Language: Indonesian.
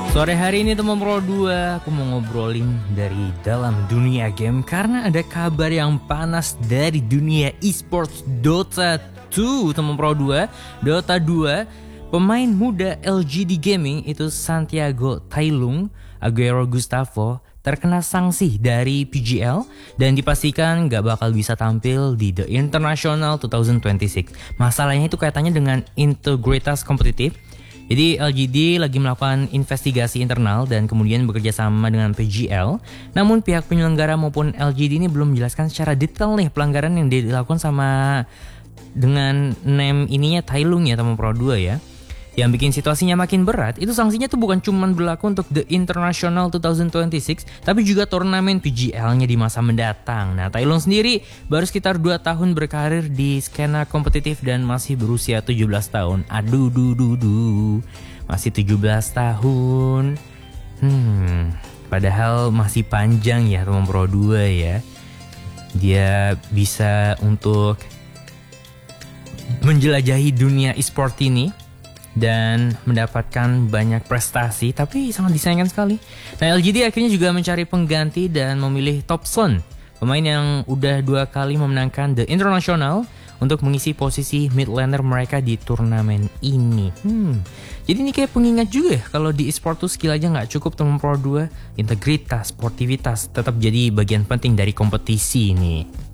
Sore hari ini teman Pro 2, aku mau ngobrolin dari dalam dunia game karena ada kabar yang panas dari dunia esports Dota 2 teman Pro 2. Dota 2, pemain muda LGD Gaming itu Santiago Tailung Aguero Gustavo terkena sanksi dari PGL dan dipastikan gak bakal bisa tampil di The International 2026. Masalahnya itu kaitannya dengan integritas kompetitif. Jadi LGD lagi melakukan investigasi internal dan kemudian bekerja sama dengan PGL. Namun pihak penyelenggara maupun LGD ini belum menjelaskan secara detail nih pelanggaran yang dilakukan sama dengan name ininya Tailung ya teman Pro 2 ya. Yang bikin situasinya makin berat, itu sanksinya tuh bukan cuma berlaku untuk The International 2026, tapi juga turnamen PGL-nya di masa mendatang. Nah, Tailung sendiri baru sekitar 2 tahun berkarir di skena kompetitif dan masih berusia 17 tahun. Aduh, masih 17 tahun. Padahal masih panjang ya teman Pro 2 ya. Dia bisa untuk menjelajahi dunia e-sport ini dan mendapatkan banyak prestasi, tapi sangat disayangkan sekali. Nah, LGD akhirnya juga mencari pengganti dan memilih Topson, pemain yang udah 2 kali memenangkan The International untuk mengisi posisi mid laner mereka di turnamen ini. Jadi ini kayak pengingat juga ya, kalau di e-sport tuh skill aja nggak cukup teman Pro 2, integritas, sportivitas tetap jadi bagian penting dari kompetisi ini.